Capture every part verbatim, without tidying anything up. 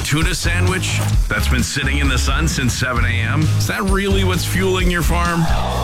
Tuna sandwich that's been sitting in the sun since seven a.m.? Is that really what's fueling your farm?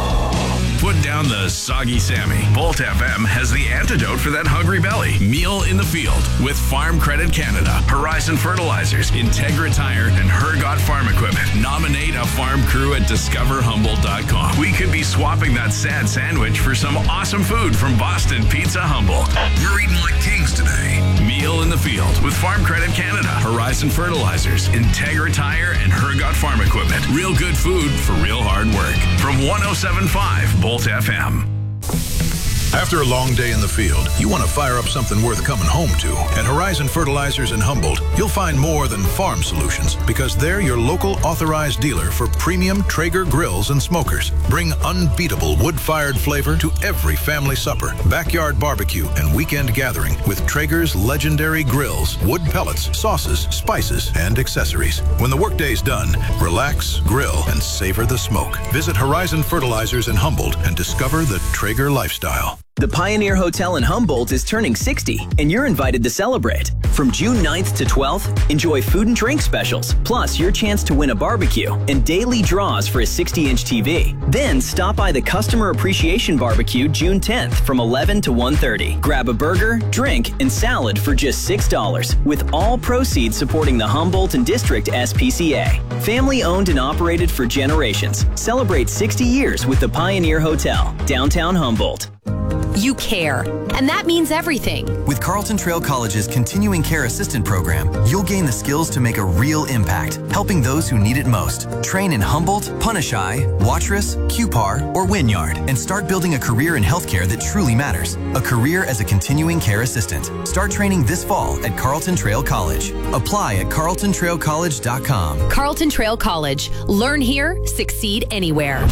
Put down the soggy Sammy. Bolt F M has the antidote for that hungry belly. Meal in the field with Farm Credit Canada, Horizon Fertilizers, Integra Tire, and Hergot Farm Equipment. Nominate a farm crew at discover humboldt dot com. We could be swapping that sad sandwich for some awesome food from Boston Pizza Humboldt. We're eating like kings today. Meal in the field with Farm Credit Canada, Horizon Fertilizers, Integra Tire, and Hergot Farm Equipment. Real good food for real hard work. From one oh seven point five Bolt F M. After a long day in the field, you want to fire up something worth coming home to. At Horizon Fertilizers in Humboldt, you'll find more than farm solutions because they're your local authorized dealer for premium Traeger grills and smokers. Bring unbeatable wood-fired flavor to every family supper, backyard barbecue, and weekend gathering with Traeger's legendary grills, wood pellets, sauces, spices, and accessories. When the workday's done, relax, grill, and savor the smoke. Visit Horizon Fertilizers in Humboldt and discover the Traeger lifestyle. The Pioneer Hotel in Humboldt is turning sixty, and you're invited to celebrate. From June ninth to twelfth, enjoy food and drink specials, plus your chance to win a barbecue and daily draws for a sixty inch T V. Then stop by the Customer Appreciation Barbecue June tenth from eleven to one thirty. Grab a burger, drink, and salad for just six dollars, with all proceeds supporting the Humboldt and District S P C A. Family owned and operated for generations. Celebrate sixty years with the Pioneer Hotel, downtown Humboldt. You care, and that means everything. With Carlton Trail College's Continuing Care Assistant Program, you'll gain the skills to make a real impact, helping those who need it most. Train in Humboldt, Punashai, Watrous, Cupar, or Wynyard, and start building a career in healthcare that truly matters. A career as a Continuing Care Assistant. Start training this fall at Carlton Trail College. Apply at carlton trail college dot com. Carlton Trail College. Learn here, succeed anywhere.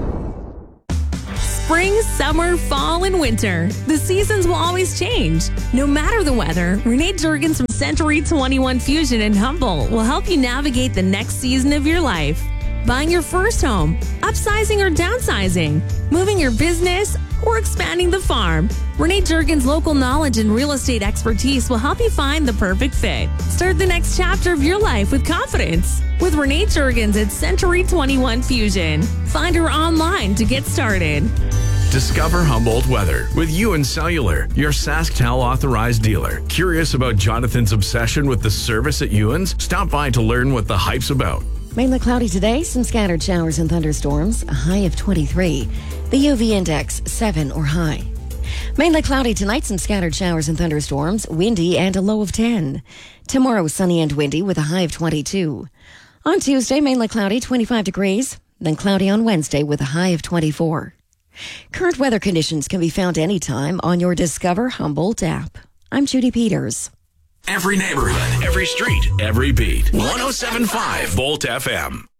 Spring, summer, fall, and winter. The seasons will always change. No matter the weather, Renee Jurgens from Century twenty-one Fusion in Humboldt will help you navigate the next season of your life. Buying your first home, upsizing or downsizing, moving your business, or expanding the farm. Renee Jurgens' local knowledge and real estate expertise will help you find the perfect fit. Start the next chapter of your life with confidence with Renee Jurgens at Century twenty-one Fusion. Find her online to get started. Discover Humboldt weather with Ewan Cellular, your SaskTel authorized dealer. Curious about Jonathan's obsession with the service at Ewan's? Stop by to learn what the hype's about. Mainly cloudy today, some scattered showers and thunderstorms, a high of twenty-three. The U V index, seven or high. Mainly cloudy tonight, some scattered showers and thunderstorms, windy and a low of ten. Tomorrow, sunny and windy with a high of twenty-two. On Tuesday, mainly cloudy, twenty-five degrees, then cloudy on Wednesday with a high of twenty-four. Current weather conditions can be found anytime on your Discover Humboldt app. I'm Judy Peters. Every neighborhood, every street, every beat. one oh seven point five Bolt F M.